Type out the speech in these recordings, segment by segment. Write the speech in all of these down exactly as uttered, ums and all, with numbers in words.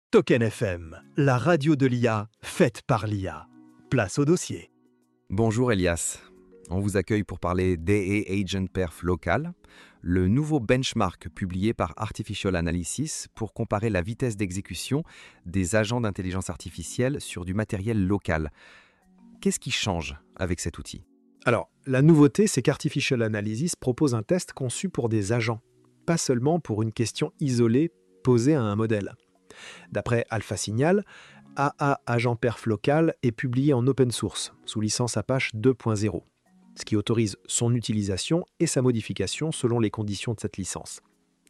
Token F M, la radio de l'I A, faite par l'I A. Place au dossier. Bonjour Elias, on vous accueille pour parler D A Agent Perf Local, le nouveau benchmark publié par Artificial Analysis pour comparer la vitesse d'exécution des agents d'intelligence artificielle sur du matériel local. Qu'est-ce qui change avec cet outil ? Alors, la nouveauté, c'est qu'Artificial Analysis propose un test conçu pour des agents, pas seulement pour une question isolée posée à un modèle. D'après Alpha Signal, A A Agent Perf Local est publié en open source, sous licence Apache deux point zéro, ce qui autorise son utilisation et sa modification selon les conditions de cette licence.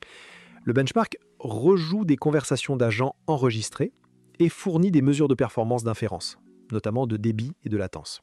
Le benchmark rejoue des conversations d'agents enregistrées et fournit des mesures de performance d'inférence, notamment de débit et de latence.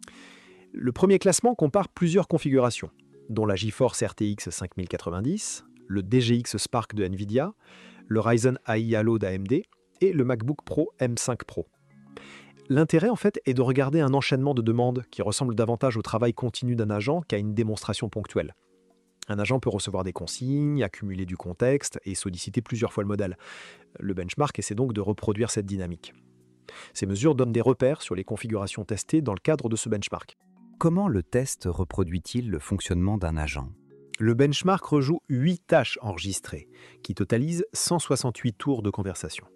Le premier classement compare plusieurs configurations, dont la GeForce R T X cinq mille quatre-vingt-dix, le D G X Spark de NVIDIA, le Ryzen A I Halo d'A M D et le MacBook Pro M cinq Pro. L'intérêt, en fait, est de regarder un enchaînement de demandes qui ressemble davantage au travail continu d'un agent qu'à une démonstration ponctuelle. Un agent peut recevoir des consignes, accumuler du contexte et solliciter plusieurs fois le modèle. Le benchmark essaie donc de reproduire cette dynamique. Ces mesures donnent des repères sur les configurations testées dans le cadre de ce benchmark. Comment le test reproduit-il le fonctionnement d'un agent ? Le benchmark rejoue huit tâches enregistrées, qui totalisent cent soixante-huit tours de conversation.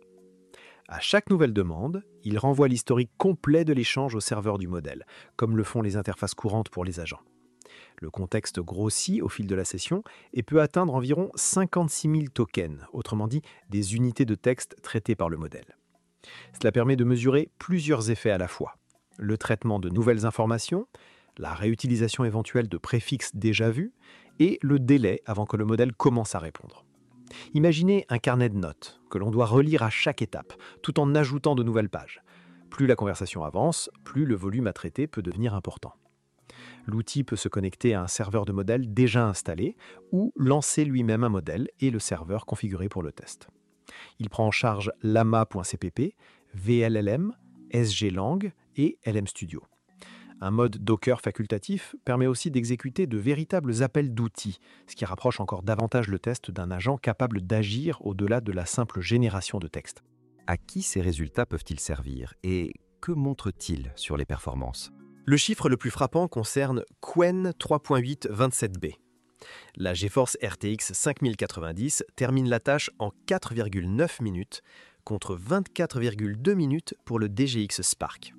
À chaque nouvelle demande, il renvoie l'historique complet de l'échange au serveur du modèle, comme le font les interfaces courantes pour les agents. Le contexte grossit au fil de la session et peut atteindre environ cinquante-six mille tokens, autrement dit des unités de texte traitées par le modèle. Cela permet de mesurer plusieurs effets à la fois. Le traitement de nouvelles informations, la réutilisation éventuelle de préfixes déjà vus et le délai avant que le modèle commence à répondre. Imaginez un carnet de notes que l'on doit relire à chaque étape, tout en ajoutant de nouvelles pages. Plus la conversation avance, plus le volume à traiter peut devenir important. L'outil peut se connecter à un serveur de modèle déjà installé ou lancer lui-même un modèle et le serveur configuré pour le test. Il prend en charge Llama point C P P, V L L M, S G Lang et L M Studio. Un mode Docker facultatif permet aussi d'exécuter de véritables appels d'outils, ce qui rapproche encore davantage le test d'un agent capable d'agir au-delà de la simple génération de texte. À qui ces résultats peuvent-ils servir et que montrent-ils sur les performances ? Le chiffre le plus frappant concerne Qwen trois point huit vingt-sept B. La GeForce R T X cinq mille quatre-vingt-dix termine la tâche en quatre virgule neuf minutes contre vingt-quatre virgule deux minutes pour le D G X Spark.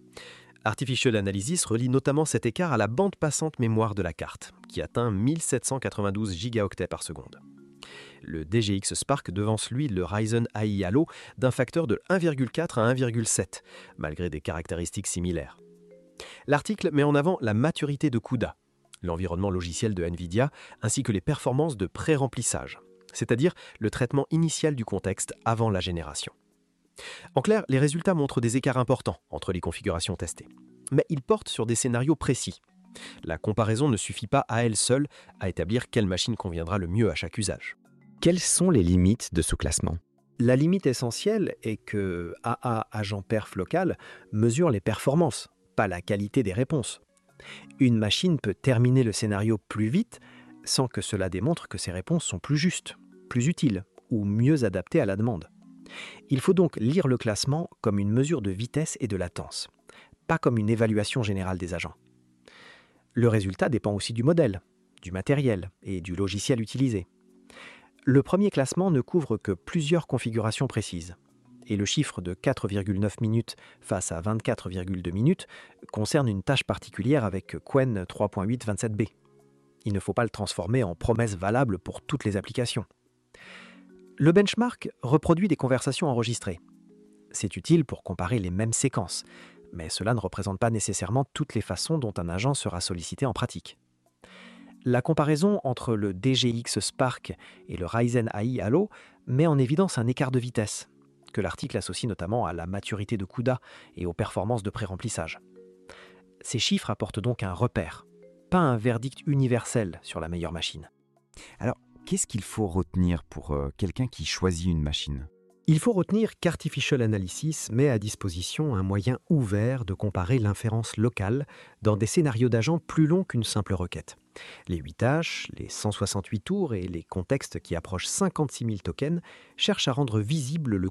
Artificial Analysis relie notamment cet écart à la bande passante mémoire de la carte, qui atteint mille sept cent quatre-vingt-douze gigaoctets par seconde. Le D G X Spark devance lui le Ryzen A I Halo d'un facteur de un virgule quatre à un virgule sept, malgré des caractéristiques similaires. L'article met en avant la maturité de CUDA, l'environnement logiciel de NVIDIA, ainsi que les performances de pré-remplissage, c'est-à-dire le traitement initial du contexte avant la génération. En clair, les résultats montrent des écarts importants entre les configurations testées. Mais ils portent sur des scénarios précis. La comparaison ne suffit pas à elle seule à établir quelle machine conviendra le mieux à chaque usage. Quelles sont les limites de ce classement ? La limite essentielle est que A A Agent Perf Local mesure les performances, pas la qualité des réponses. Une machine peut terminer le scénario plus vite sans que cela démontre que ses réponses sont plus justes, plus utiles ou mieux adaptées à la demande. Il faut donc lire le classement comme une mesure de vitesse et de latence, pas comme une évaluation générale des agents. Le résultat dépend aussi du modèle, du matériel et du logiciel utilisé. Le premier classement ne couvre que plusieurs configurations précises, et le chiffre de quatre virgule neuf minutes face à vingt-quatre virgule deux minutes concerne une tâche particulière avec Qwen trois point huit vingt-sept B. Il ne faut pas le transformer en promesse valable pour toutes les applications. Le benchmark reproduit des conversations enregistrées. C'est utile pour comparer les mêmes séquences, mais cela ne représente pas nécessairement toutes les façons dont un agent sera sollicité en pratique. La comparaison entre le D G X Spark et le Ryzen A I Halo met en évidence un écart de vitesse, que l'article associe notamment à la maturité de CUDA et aux performances de pré-remplissage. Ces chiffres apportent donc un repère, pas un verdict universel sur la meilleure machine. Alors, qu'est-ce qu'il faut retenir pour euh, quelqu'un qui choisit une machine ? Il faut retenir qu'Artificial Analysis met à disposition un moyen ouvert de comparer l'inférence locale dans des scénarios d'agents plus longs qu'une simple requête. Les huit tâches, les cent soixante-huit tours et les contextes qui approchent cinquante-six mille tokens cherchent à rendre visible le